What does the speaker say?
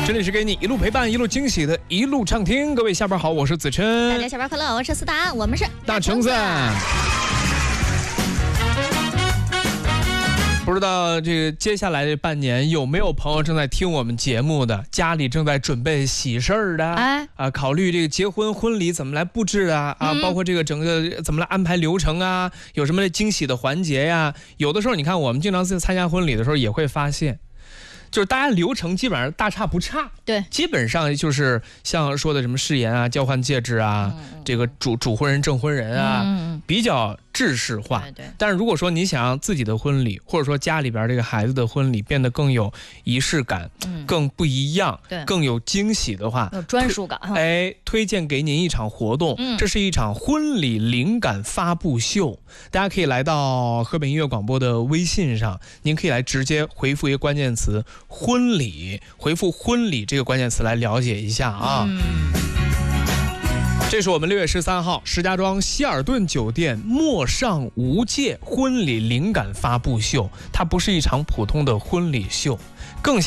这里是给你一路陪伴一路惊喜的一路畅听，各位下班好，我是子琛， 大家下班快乐，我是思达，我们是大橙子。不知道这个接下来这半年有没有朋友正在听我们节目的，家里正在准备喜事儿的，考虑这个结婚婚礼怎么来布置啊，包括这个整个怎么来安排流程啊，有什么惊喜的环节呀？有的时候你看我们经常在参加婚礼的时候也会发现，就是大家流程基本上大差不差， 对， 基本上就是像说的什么誓言啊、交换戒指啊，这个主婚人、证婚人啊，比较制式化。 对。 但是如果说你想让自己的婚礼，或者说家里边这个孩子的婚礼变得更有仪式感，更不一样，更有惊喜的话， 有专属感。 推荐给您一场活动，这是一场婚礼灵感发布秀。大家可以来到河北音乐广播的微信上，您可以来直接回复一个关键词“婚礼”，回复“婚礼”这个关键词来了解一下啊。这是我们6月13号石家庄希尔顿酒店陌上无界婚礼灵感发布秀，它不是一场普通的婚礼秀，更